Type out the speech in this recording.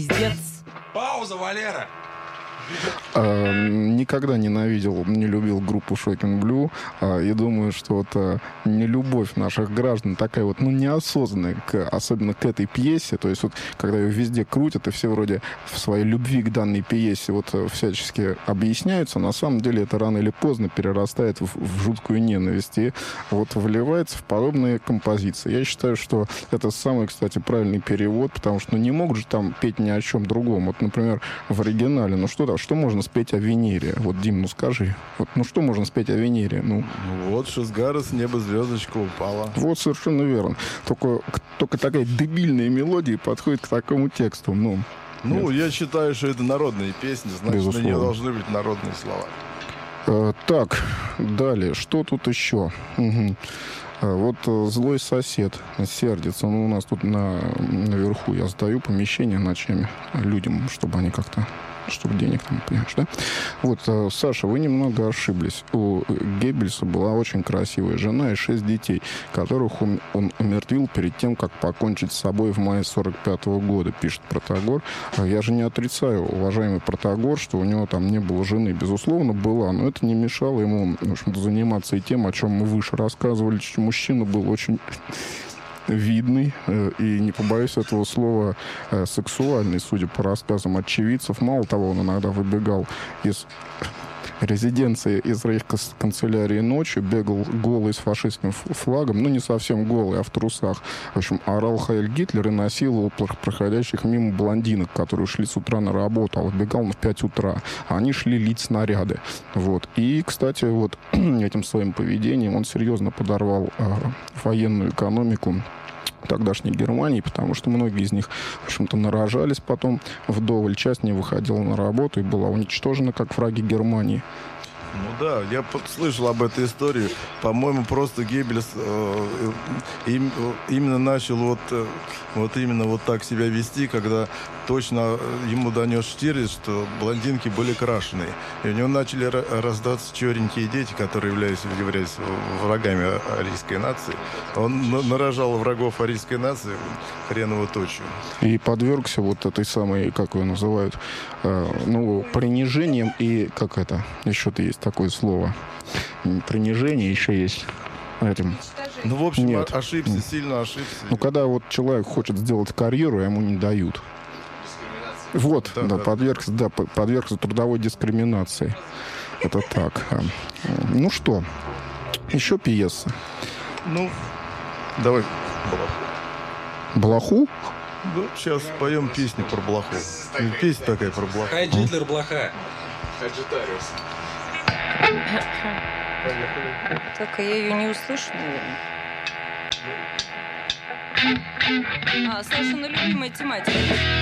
Пиздец. Пауза, Валера! Никогда не любил группу Shocking Blue, и думаю, что вот нелюбовь наших граждан такая вот, неосознанная, особенно к этой пьесе, то есть вот, когда ее везде крутят, и все вроде в своей любви к данной пьесе вот всячески объясняются, на самом деле это рано или поздно перерастает в жуткую ненависть и вот вливается в подобные композиции. Я считаю, что это самый, кстати, правильный перевод, потому что не могут же там петь ни о чем другом. Вот, например, в оригинале, что можно спеть о Венере? Вот, Дим, скажи. Вот, что можно спеть о Венере? Вот Шизгара, с неба звездочка упала. Вот, совершенно верно. Только такая дебильная мелодия подходит к такому тексту. Я считаю, что это народные песни, значит, Безусловно. на нее должны быть народные слова. Так, далее. Что тут еще? Угу. Вот злой сосед сердится. У нас тут наверху я сдаю помещение ночами людям, чтобы они как-то... чтобы денег там, понимаешь, да? Вот, Саша, вы немного ошиблись. У Геббельса была очень красивая жена и 6 детей, которых он умертвил перед тем, как покончить с собой в мае 45-го года, пишет Протагор. Я же не отрицаю, уважаемый Протагор, что у него там не было жены. Безусловно, была, но это не мешало ему, в общем-то, заниматься и тем, о чем мы выше рассказывали, что мужчина был очень... видный и, не побоюсь этого слова, сексуальный, судя по рассказам очевидцев. Мало того, он иногда выбегал из резиденции из рейхсканцелярии ночью, бегал голый с фашистским флагом, не совсем голый, а в трусах. В общем, орал «Хайль Гитлер» и насиловал проходящих мимо блондинок, которые шли с утра на работу, а выбегал в 5 утра. А они шли лить снаряды. Вот. И, кстати, вот этим своим поведением он серьезно подорвал военную экономику тогдашней Германии, потому что многие из них, в общем-то, нарожались потом вдоволь. Часть не выходила на работу и была уничтожена как враги Германии. Я слышал об этой истории. По-моему, просто Геббельс именно начал именно вот так себя вести, когда точно ему донес Штирлиц, что блондинки были крашеные. И у него начали рождаться черненькие дети, которые являлись врагами арийской нации. Он нарожал врагов арийской нации хреново точью. И подвергся вот этой самой, как ее называют, принижением и, еще-то есть такое слово. Принижение еще есть этим. В общем, Нет. ошибся, сильно ошибся. Когда вот человек хочет сделать карьеру, ему не дают. Вот, подвергся трудовой дискриминации. Это так. Что? Еще пьесы. Давай Блоху? Сейчас поем песню про блоху. Песня такая про блоху. Хай Гитлер, блоха. Только я ее не услышу, наверное. Сашина любимая тематика.